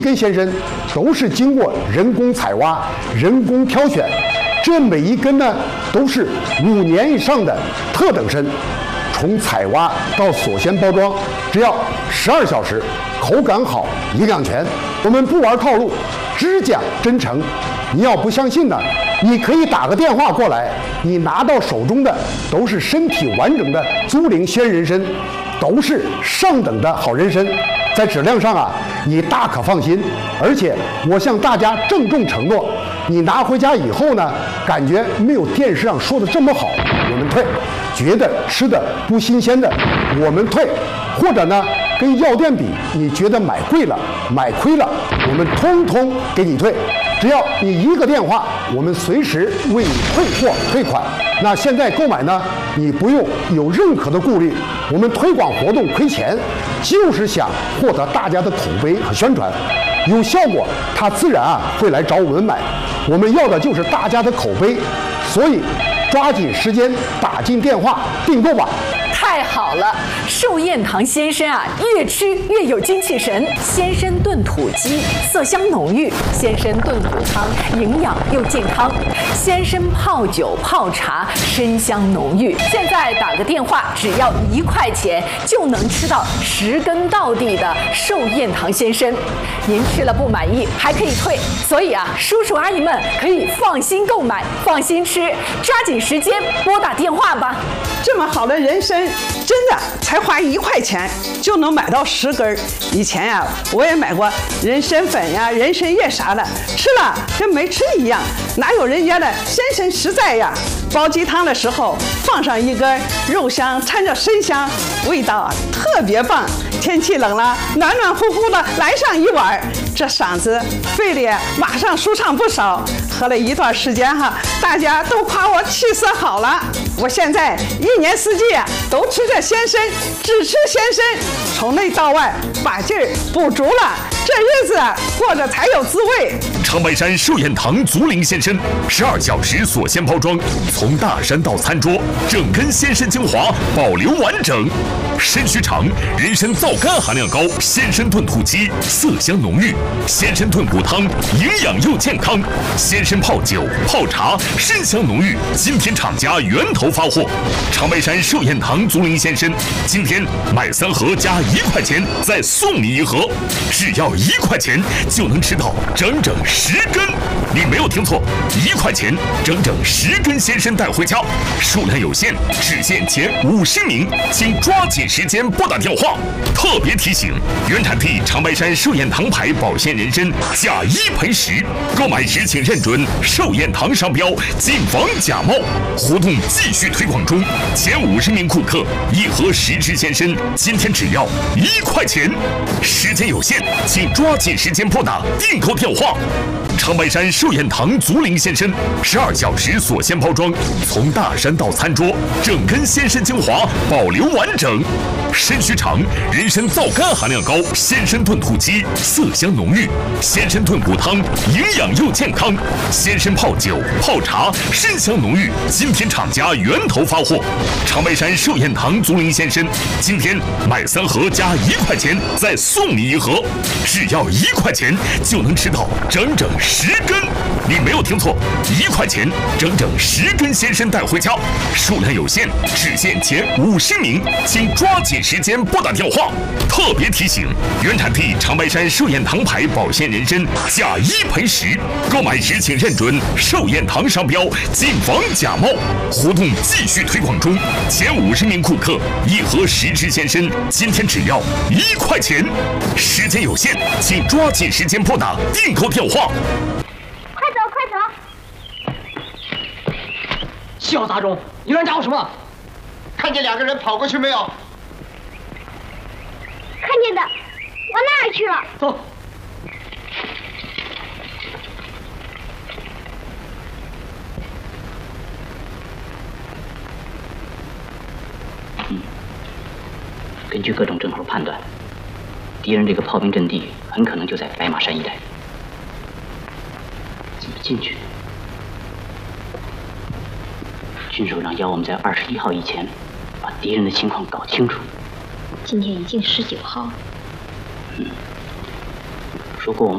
根鲜参都是经过人工采挖、人工挑选，这每一根呢都是5年以上的特等参。从采挖到锁鲜包装，只要12小时，口感好，营养全。我们不玩套路，只讲真诚。你要不相信呢，你可以打个电话过来，你拿到手中的都是身体完整的租龄鲜人参，都是上等的好人参。在质量上啊，你大可放心。而且我向大家郑重承诺，你拿回家以后呢，感觉没有电视上说的这么好，我们退；觉得吃的不新鲜的，我们退；或者呢，跟药店比，你觉得买贵了、买亏了，我们通通给你退。只要你一个电话，我们随时为你退货退款。那现在购买呢，你不用有任何的顾虑。我们推广活动亏钱，就是想获得大家的口碑和宣传，有效果，他自然会来找我们买。我们要的就是大家的口碑，所以抓紧时间打进电话订购吧。 太好了，寿宴堂鲜参越吃越有精气神。鲜参炖土鸡，色香浓郁；鲜参炖骨汤，营养又健康；鲜参泡酒泡茶，参香浓郁。现在打个电话，只要1块钱就能吃到10根到底的寿宴堂鲜参。您吃了不满意还可以退，所以叔叔阿姨们可以放心购买，放心吃，抓紧时间拨打电话吧。 这么好的人参，真的才花1块钱就能买到10根。以前我也买过人参粉呀、人参叶啥的，吃了跟没吃一样，哪有人家的鲜参实在呀？煲鸡汤的时候放上1根，肉香掺着参香，味道特别棒。天气冷了，暖暖乎乎的来上1碗，这嗓子肺里马上舒畅不少。喝了一段时间大家都夸我气色好了。我现在1年4季都吃着鲜参，只吃鲜参，从内到外把劲儿补足了，这日子过着才有滋味。 长白山寿宴堂足龄鲜参，12小时锁鲜包装，从大山到餐桌，整根鲜参精华保留完整。参须长，人参皂苷含量高；鲜参炖土鸡，色香浓郁；鲜参炖骨汤，营养又健康；鲜参泡酒泡茶，参香浓郁。今天厂家源头发货，长白山寿宴堂足龄鲜参，今天买3盒加1块钱，再送你1盒，只要1块钱就能吃到整整10根。你没有听错，1块钱整整10根鲜参带回家，数量有限，只限前50名，请抓紧时间拨打电话。特别提醒：原产地长白山寿宴堂牌保鲜人参，假1赔10，购买时请认准寿宴堂商标，谨防假冒。活动继续推广中，前50名顾客1盒10支鲜参，今天只要1块钱。时间有限，请抓紧时间拨打订购电话。长白山寿宴堂足龄鲜参，12小时锁鲜包装，从大山到餐桌，整根鲜参精华保留完整。参须长，人参皂苷含量高；鲜参炖土鸡，色香浓郁；鲜参炖骨汤，营养又健康；鲜参泡酒泡茶，参香浓郁。今天厂家源头发货，长白山寿宴堂足龄鲜参，今天买3盒加1块钱，再送你1盒，只要1块钱就能吃到整整10根。你没有听错，1块钱整整10根鲜参带回家，数量有限，只限前50名，请抓紧时间拨打电话。特别提醒：原产地长白山寿宴堂牌保鲜人参，假1赔10，购买时请认准寿宴堂商标，谨防假冒。活动继续推广中，前50名顾客1盒10支鲜参，今天只要1块钱。时间有限，请抓紧时间拨打订购电话。 快走，快走！ 小杂种，你乱找我什么？ 看见2个人跑过去没有？ 看见的，往那儿去了。 走。 根据各种证口判断，敌人这个炮兵阵地很可能就在白马山一带。怎么进去？军首长要我们在21号以前把敌人的情况搞清楚。 今天已经19号了。 如果我们